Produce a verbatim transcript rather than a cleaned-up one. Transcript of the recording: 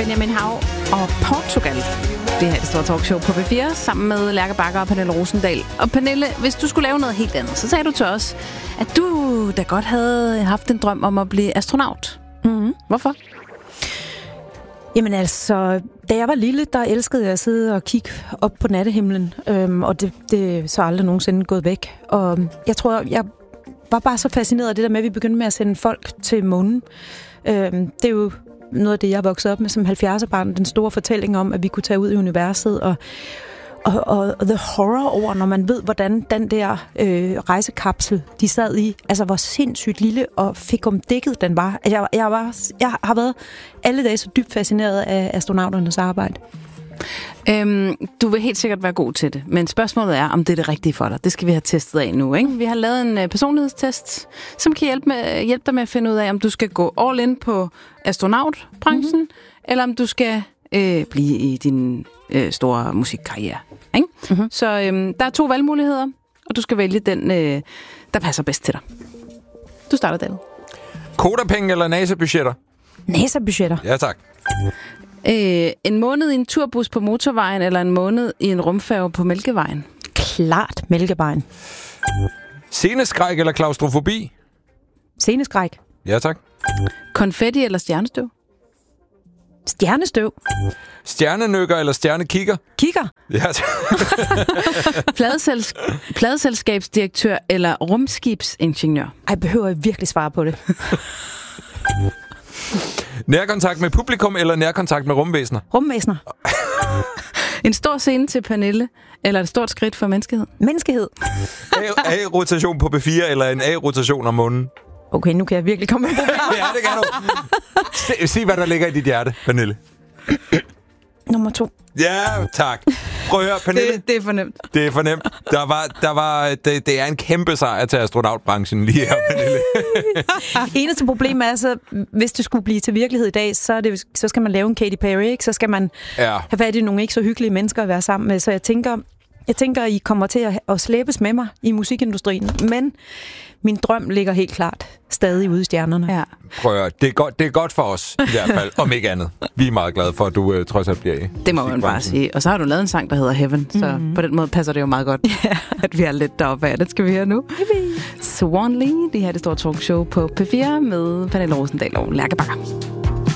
Benjamin Hav og Portugal. Det her er det store talkshow på P fire, sammen med Lærke Bagger og Pernille Rosendahl. Og Pernille, hvis du skulle lave noget helt andet, så sagde du til os, at du da godt havde haft en drøm om at blive astronaut. Mm-hmm. Hvorfor? Jamen altså, da jeg var lille, der elskede jeg at sidde og kigge op på nattehimlen, øhm, og det, det er så aldrig nogensinde gået væk. Og jeg tror, jeg var bare så fascineret af det der med, at vi begyndte med at sende folk til månen. Øhm, det er jo noget af det, jeg voksede op med som halvfjerdser-barn, den store fortælling om, at vi kunne tage ud i universet, og, og, og, og the horror over, når man ved, hvordan den der øh, rejsekapsel, de sad i, altså hvor sindssygt lille og fik om dækket den var. Altså, jeg, jeg, var jeg har været alle dage så dybt fascineret af astronauternes arbejde. Øhm, du vil helt sikkert være god til det, men spørgsmålet er, om det er det rigtige for dig. Det skal vi have testet af nu, ikke? Vi har lavet en uh, personlighedstest, som kan hjælpe, med, hjælpe dig med at finde ud af, om du skal gå all in på astronautbranchen, mm-hmm. eller om du skal øh, blive i din øh, store musikkarriere. Ikke? Mm-hmm. Så øh, der er to valgmuligheder, og du skal vælge den, øh, der passer bedst til dig. Du starter, David. Kodapenge eller NASA-budgetter? NASA-budgetter. Ja, tak. Øh, en måned i en turbus på motorvejen, eller en måned i en rumfærge på Mælkevejen? Klart Mælkevejen. Sceneskræk eller klaustrofobi? Sceneskræk. Ja, tak. Konfetti eller stjernestøv? Stjernestøv. Stjernenykker eller stjernekigger? Kigger. Ja, tak. Pladesels- Pladeselskabsdirektør eller rumskibsingeniør? Ej, behøver jeg virkelig svare på det? Nærkontakt med publikum eller nærkontakt med rumvæsener? Rumvæsener. En stor scene til Pernille, eller et stort skridt for menneskehed? Menneskehed. A-rotation på P fire eller en A-rotation om månen? Okay, nu kan jeg virkelig komme med. Ja, det kan du. Se, sig, hvad der ligger i dit hjerte, Pernille. Nummer to. Ja, tak. Prøv at høre, Pernille. Det, det er fornemt. Det er fornemt. Der var, der var, det, det er en kæmpe sejr til astronautbranchen lige her, Pernille. Eneste problem er så, hvis det skulle blive til virkelighed i dag, så, er det, så skal man lave en Katy Perry, ikke? Så skal man ja. have fat i nogle ikke så hyggelige mennesker at være sammen med. Så jeg tænker, jeg tænker I kommer til at, at slæbes med mig i musikindustrien. Men min drøm ligger helt klart stadig ude i stjernerne. Ja. Prøv at høre, det er, godt, det er godt for os, i hvert fald, om ikke andet. Vi er meget glade for, at du uh, trods alt bliver i. Det må man bare sige. Og så har du lavet en sang, der hedder Heaven, så mm-hmm. på den måde passer det jo meget godt, yeah. at vi er lidt deroppe af. Det skal vi høre nu. Swan Lee, det her det store talkshow på P fire med Pernille Rosendahl og Lærke Bagger.